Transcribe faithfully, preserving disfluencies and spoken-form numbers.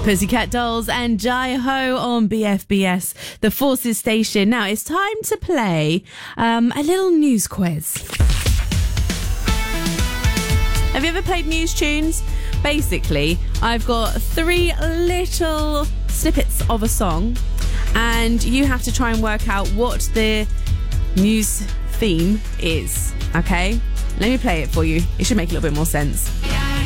Pussycat Dolls and Jai Ho on B F B S, the Forces station. Now it's time to play um, a little news quiz. Have you ever played News Tunes? Basically, I've got three little snippets of a song, and you have to try and work out what the news theme is. Okay? Let me play it for you. It should make a little bit more sense.